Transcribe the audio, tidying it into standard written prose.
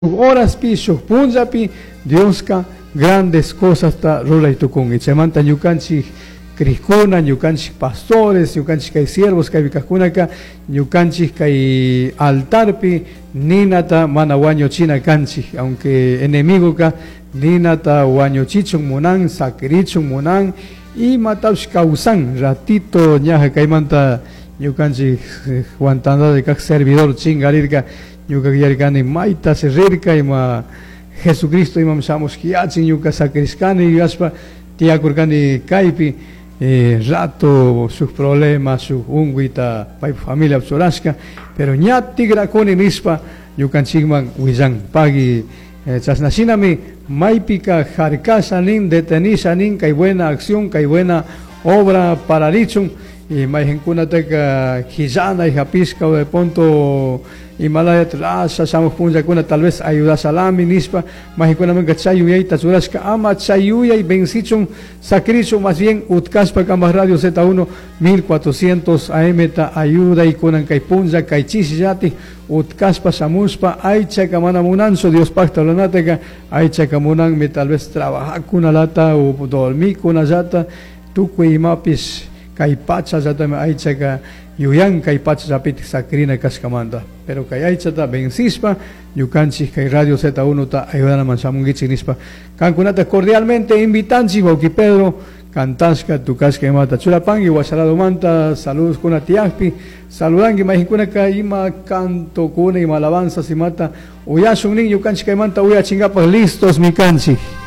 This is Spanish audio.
horas pi punja pi Dios ka grandes cosas ta rola tukun ichemanta ñukanchik criskuna ñukanchik pastores ñukanchik kay siervos kay vikajkunaka ñukanchik kay altarpi ninata mana wañuchina kanchik aunque enemigo ka ninata wañuchichun munan sakirichun munan y matawsh causan ratito ñaja kaymanta ñukanchik guantanda de kak servidor chingarirka ñuka yarkani maita serrirka ima Jesucristo imam samos kiachin ñuka sakriskani yaspa tiakurkani kaypi rato sus problemas sus unguita pay familia absorashka pero ñatigrakuni nispa ñukanchikman willan pagi chasnashinami maypika jarkasanin detenishanin kay buena acción kay buena obra pararichun y mayjenkunataka hillana y japisca o de punto Himalaya trasa samos punja kuna tal vez ayuda salami nispa mayjenkunamenka chayuyay tachurashka ama chayuyay bensichun sacrichun más bien utkaspa kama radio Z1 1400 AM ta ayuda y kunan kay punja kay chisillati utkaspa samuspa aycha kamana munanso Dios pacta lonateka aycha kamunan me tal vez trabaja kuna lata o dormir kuna yata tuku imapis kay pacha zata aychaka yuyan kay pacha zapit sakrina kaskamanda pero kay aychata bencispa yukanchik kay radio Z1 ta ayudana mansamungichi nispa kankunata cordialmente invitanchi Bauki Pedro cantasca tu casca mata chulapangi guasalado manta saludos kuna tiaspi saludangi majikuna kay ima canto kuna ima alabanza si mata uyasun nin yukanchik kay manta uya chingapas listos mi kanchik